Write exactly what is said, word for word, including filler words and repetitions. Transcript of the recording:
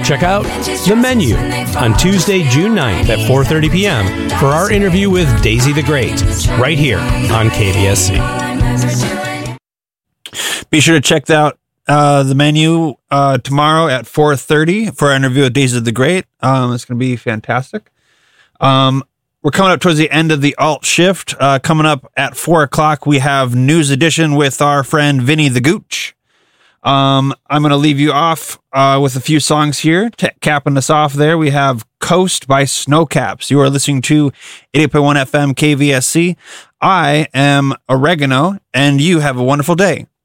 Check out The Menu on Tuesday, June ninth at four thirty p.m. for our interview with Daisy the Great, right here on K V S C. Be sure to check out uh, The Menu uh, tomorrow at four thirty for our interview with Daisy the Great. Um, it's going to be fantastic. Um, we're coming up towards the end of the alt shift. Uh, coming up at four o'clock, we have News Edition with our friend Vinny the Gooch. Um, I'm going to leave you off uh, with a few songs here. T- capping us off there, we have Coast by Snowcaps. You are listening to eighty-eight point one F M K V S C. I am Oregano, and you have a wonderful day.